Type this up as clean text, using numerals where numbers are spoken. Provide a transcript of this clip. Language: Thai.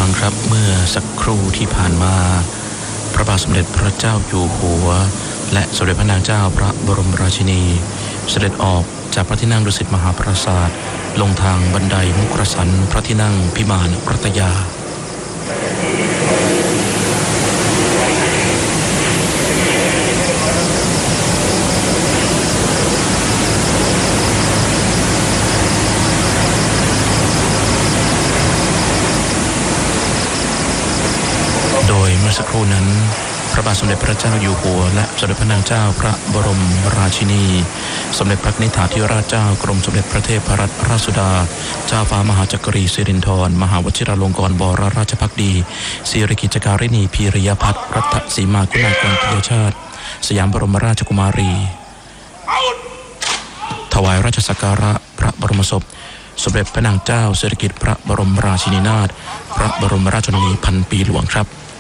งครับเมื่อสักครู่ที่ผ่านมาพระบาทสมเด็จพระเจ้าอยู่หัวและสมเด็จพระนางเจ้าพระบรมราชินีเสด็จออกจากพระที่นั่งดุสิตมหาปราสาทลงทางบันไดมุกรสันพระที่นั่งพิมานรัตยาโดยเมื่อสักครู่นั้นพระบาทสมเด็จพระเจ้าอยู่หัวและสมเด็จพระนางเจ้าพระบรมราชินีสมเด็จพระนิธิธิราชเจ้ากรมสมเด็จพระเทพรัตนราชสุดาเจ้าฟ้ามหาจักรีสิรินธรมหาวชิราลงกรณ์บรราชภักดีศิริกิจการินีพีริยพัฒน์รัตนสีมาคุณากรปิยชาติสยามบรมราชกุมารีถวายราชสักการะพระบรมศพสมเด็จพระนางเจ้าสิริกิติ์พระบรมราชินีนาถพระบรมราชชนนีพันปีหลวงครับ